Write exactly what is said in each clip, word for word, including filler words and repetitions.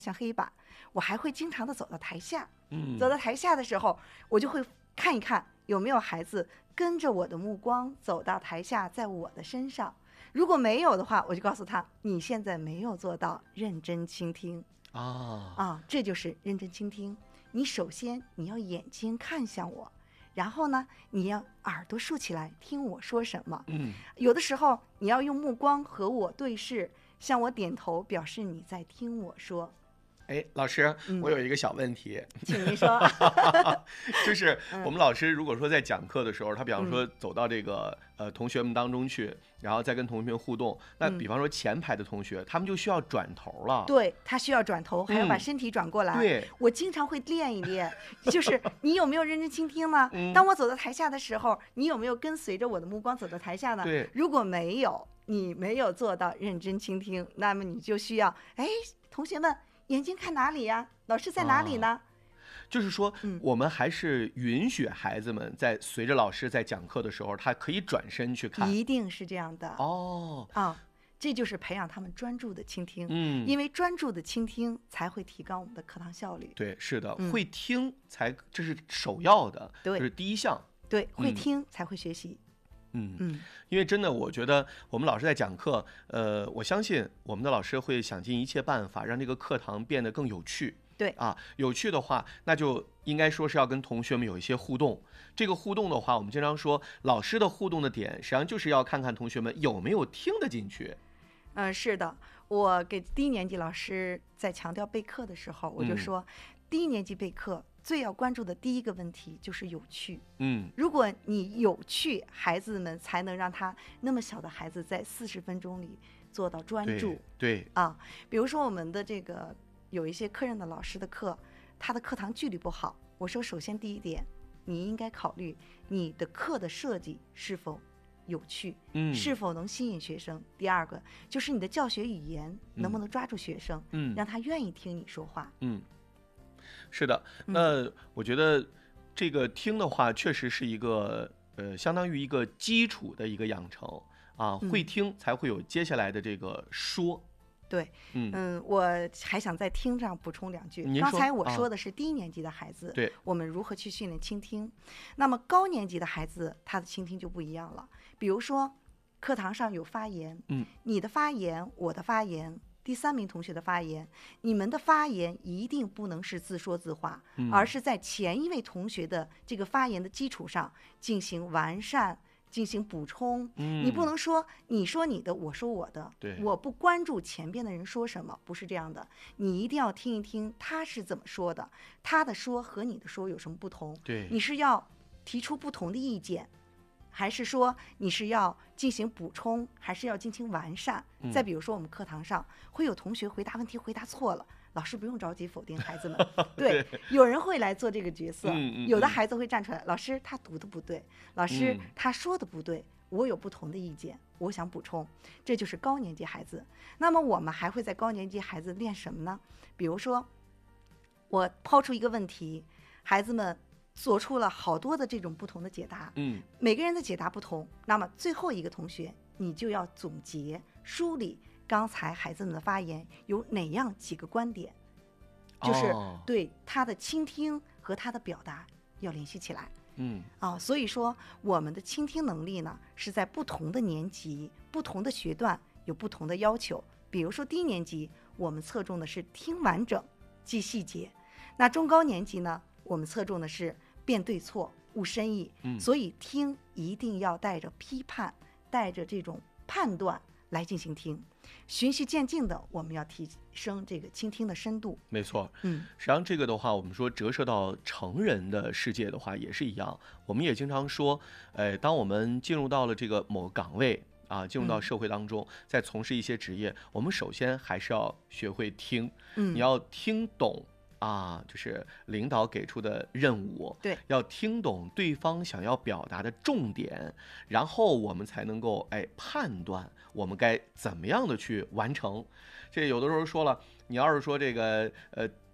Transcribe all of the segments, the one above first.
像黑板，我还会经常的走到台下， 嗯， 走到台下的时候，我就会看一看有没有孩子跟着我的目光走到台下，在我的身上。如果没有的话，我就告诉他，你现在没有做到认真倾听啊啊，这就是认真倾听。你首先你要眼睛看向我，然后呢，你要耳朵竖起来听我说什么。 嗯， 有的时候你要用目光和我对视，向我点头，表示你在听我说。 哎，老师， 嗯我有一个小问题， 请您说。 就是嗯我们老师如果说在讲课的时候，他比方说走到这个呃同学们当中去，然后再跟同学们互动，那嗯比方说前排的同学，他们就需要转头了。 对，他需要转头，还要把嗯身体转过来。 对， 我经常会练一练，就是你有没有认真倾听呢？ 嗯当我走到台下的时候，你有没有跟随着我的目光走到台下呢？ 对如果没有，你没有做到认真倾听，那么你就需要，哎，同学们眼睛看哪里呀？老师在哪里呢？ 就是说嗯， 我们还是允许孩子们在随着老师在讲课的时候，他可以转身去看。 一定是这样的。 哦， 啊，这就是培养他们专注的倾听。 嗯， 因为专注的倾听才会提高我们的课堂效率。 对，是的， 嗯会听才这是首要的， 对这是第一项。 对，会嗯听才会学习。 嗯， 嗯， 因为真的，我觉得我们老师在讲课，呃，我相信我们的老师会想尽一切办法让这个课堂变得更有趣。 对啊，有趣的话，那就应该说是要跟同学们有一些互动。这个互动的话，我们经常说，老师的互动的点，实际上就是要看看同学们有没有听得进去。 嗯，是的，我给低年级老师在强调备课的时候，我就嗯说，低年级备课最要关注的第一个问题就是有趣。 嗯， 如果你有趣，孩子们才能让他那么小的孩子在四十分钟里做到专注对。对， 啊。比如说我们的这个有一些科任的老师的课，他的课堂纪律不好。我说，首先第一点，你应该考虑你的课的设计是否有趣， 嗯， 是否能吸引学生。第二个就是你的教学语言能不能抓住学生， 嗯让他愿意听你说话。 嗯，是的。 嗯那我觉得这个听的话，确实是一个呃，相当于一个基础的一个养成啊， 嗯会听才会有接下来的这个说。 对， 嗯， 嗯，我还想在听上补充两句。 您说刚才我啊说的是低年级的孩子， 对， 我们如何去训练倾听。那么高年级的孩子，他的倾听就不一样了。比如说，课堂上有发言， 嗯， 你的发言，我的发言，第三名同学的发言，你们的发言一定不能是自说自话， 嗯而是在前一位同学的这个发言的基础上进行完善。进行补充， 嗯， 你不能说你说你的，我说我的， 对我不关注前边的人说什么，不是这样的。你一定要听一听他是怎么说的，他的说和你的说有什么不同？ 对， 你是要提出不同的意见，还是说你是要进行补充，还是要进行完善？ 嗯再比如说，我们课堂上会有同学回答问题回答错了。老师不用着急否定孩子们，对，有人会来做这个角色， 嗯嗯嗯有的孩子会站出来，老师他读的不对，老师嗯他说的不对，我有不同的意见，我想补充，这就是高年级孩子。那么我们还会在高年级孩子练什么呢？比如说，我抛出一个问题，孩子们做出了好多的这种不同的解答， 嗯每个人的解答不同，那么最后一个同学你就要总结梳理刚才孩子们的发言有哪样几个观点，就是哦对他的倾听和他的表达要联系起来嗯啊。所以说我们的倾听能力呢是在不同的年级、不同的学段有不同的要求。比如说低年级我们侧重的是听完整、记细节，那中高年级呢我们侧重的是辨对错、悟深意。 嗯所以听一定要带着批判，带着这种判断来进行听，循序渐进的，我们要提升这个倾听的深度。 没错。 嗯实际上这个的话，我们说折射到成人的世界的话，也是一样。我们也经常说，呃，当我们进入到了这个某个岗位啊，进入到嗯社会当中，在从事一些职业，我们首先还是要学会听， 嗯， 你要听懂啊，就是领导给出的任务， 对， 要听懂对方想要表达的重点，然后我们才能够哎判断我们该怎么样的去完成。这有的时候说了，你要是说这个呃。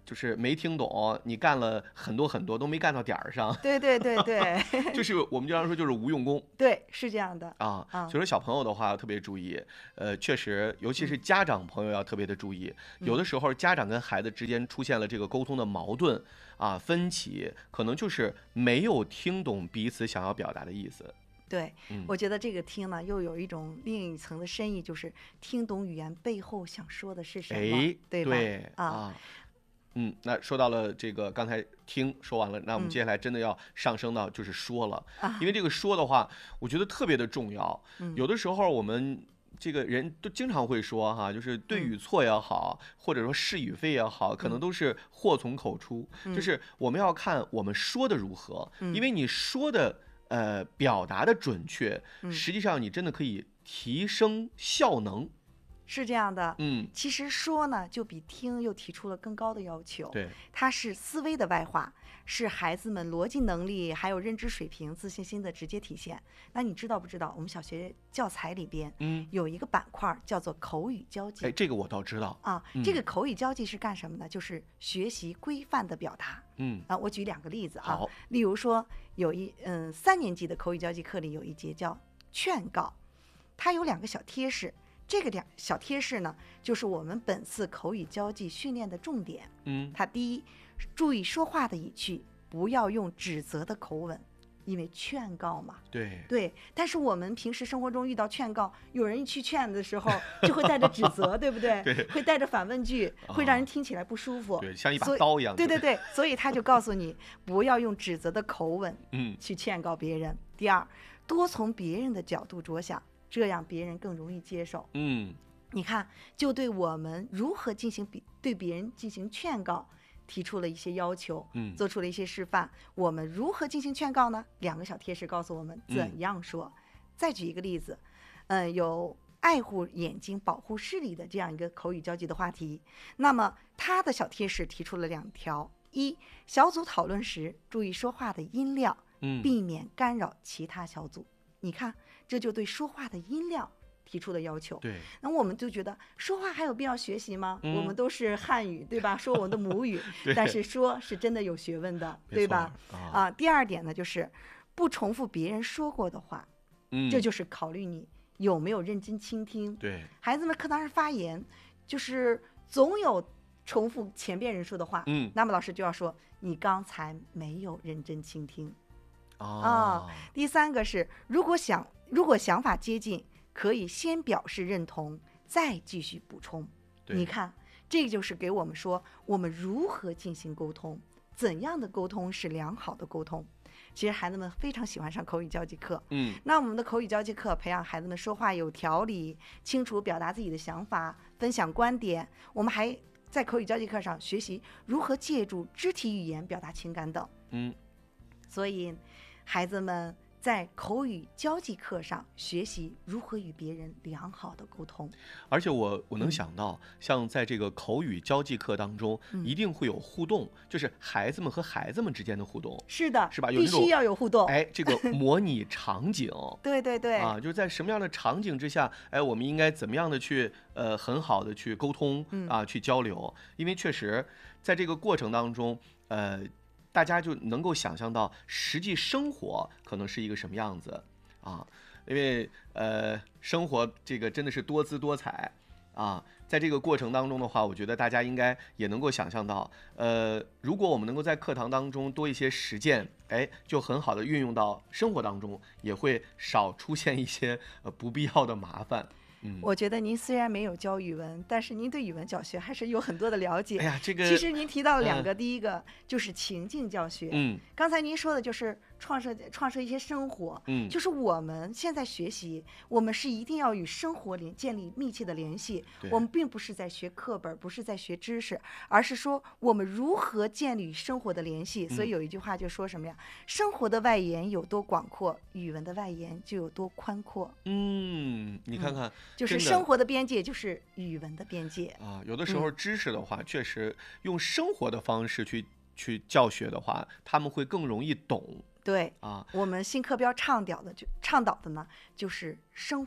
就是没听懂，你干了很多很多都没干到点儿上。 对对对对， 就是我们经常说就是无用功。 对，是这样的啊， 啊。 所以说小朋友的话要特别注意，呃，确实，尤其是家长朋友要特别的注意， 嗯、 有的时候家长跟孩子之间出现了这个沟通的矛盾啊、分歧，可能就是没有听懂彼此想要表达的意思。 对， 嗯、 我觉得这个听呢，又有一种另一层的深意，就是听懂语言背后想说的是什么， 哎、 对吧？ 对啊。 啊嗯，那说到了这个，刚才听说完了，那我们接下来真的要上升到就是说了， 嗯、 因为这个说的话，我觉得特别的重要。 嗯、 有的时候我们这个人都经常会说哈，就是对与错也好，嗯、或者说是与非也好，可能都是祸从口出， 嗯、 就是我们要看我们说的如何， 嗯、 因为你说的呃表达的准确， 嗯、 实际上你真的可以提升效能。 是这样的， 嗯， 其实说呢，就比听又提出了更高的要求。 对， 它是思维的外化，是孩子们逻辑能力还有认知水平、自信心的直接体现。那你知道不知道，我们小学教材里边， 嗯， 有一个板块叫做口语交际。 哎，这个我倒知道啊。 嗯、 这个口语交际是干什么呢？就是学习规范的表达。 嗯， 啊，我举两个例子啊。 好， 例如说，有一嗯三年级的口语交际课里有一节叫劝告，它有两个小贴士。这个两小贴士呢，就是我们本次口语交际训练的重点。 嗯， 它第一，注意说话的语气，不要用指责的口吻，因为劝告嘛。 对对。但是我们平时生活中遇到劝告，有人去劝的时候，就会带着指责，对不对？ 对。 会带着反问句，会让人听起来不舒服。 对，像一把刀一样。 对对对，所以他就告诉你，不要用指责的口吻， 嗯， 去劝告别人。第二，多从别人的角度着想。这样别人更容易接受。 嗯， 你看，就对我们如何进行比对别人进行劝告提出了一些要求， 嗯， 做出了一些示范。我们如何进行劝告呢？两个小贴士告诉我们怎样说。嗯、再举一个例子，嗯、呃，有爱护眼睛、保护视力的这样一个口语交际的话题。那么他的小贴士提出了两条：一，小组讨论时注意说话的音量， 嗯， 避免干扰其他小组。你看，这就对说话的音量提出的要求。 对， 那我们就觉得说话还有必要学习吗？ 嗯、 我们都是汉语，对吧？说我们的母语，但是说是真的有学问的，对吧？ 啊, 啊，第二点呢，就是不重复别人说过的话， 嗯， 这就是考虑你有没有认真倾听。 对， 孩子们课堂上发言，就是总有重复前边人说的话， 嗯， 那么老师就要说你刚才没有认真倾听。 啊、 哦，第三个是，如果想如果想法接近，可以先表示认同，再继续补充。你看，这个就是给我们说，我们如何进行沟通，怎样的沟通是良好的沟通。其实孩子们非常喜欢上口语交际课， 嗯， 那我们的口语交际课培养孩子们说话有条理，清楚表达自己的想法，分享观点。我们还在口语交际课上学习如何借助肢体语言表达情感等。 嗯， 所以孩子们在口语交际课上学习如何与别人良好的沟通。 而且我我能想到、嗯、像在这个口语交际课当中、嗯、一定会有互动，就是孩子们和孩子们之间的互动。 是的， 是吧？有必须要有互动。 哎，这个模拟场景对对对啊，就是在什么样的场景之下，哎，我们应该怎么样的去呃很好的去沟通、嗯、啊，去交流。因为确实在这个过程当中，呃大家就能够想象到实际生活可能是一个什么样子啊，因为呃生活这个真的是多姿多彩啊，在这个过程当中的话，我觉得大家应该也能够想象到，呃，如果我们能够在课堂当中多一些实践，哎，就很好的运用到生活当中，也会少出现一些呃不必要的麻烦。嗯， 我觉得您虽然没有教语文，但是您对语文教学还是有很多的了解。 哎呀，这个其实您提到了两个， 嗯、 第一个就是情境教学。 嗯， 刚才您说的就是创设创设一些生活。 嗯， 就是我们现在学习，我们是一定要与生活联建立密切的联系。我们并不是在学课本，不是在学知识，而是说我们如何建立与生活的联系。 嗯、 所以有一句话就说什么呀？生活的外延有多广阔，语文的外延就有多宽阔。 嗯，你看看。嗯， 就是生活的边界就是语文的边界啊，有的时候知识的话、嗯、确实用生活的方式去去教学的话，他们会更容易懂。 对啊， 我们新课标倡导的就倡导的呢就是生活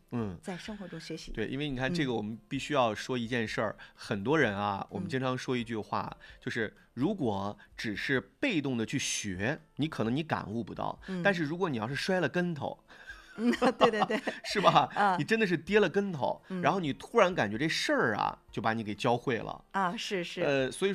嗯， 在生活中学习。 对，因为你看这个， 嗯我们必须要说一件事儿。很多人啊，我们嗯经常说一句话，就是如果只是被动的去学，你可能你感悟不到。但嗯是如果你要是摔了跟头， 嗯，对对对， 是吧？ 啊你真的是跌了跟头，然后嗯你突然感觉这事儿啊，就把你给教会了。 啊，是是， 呃，所以说。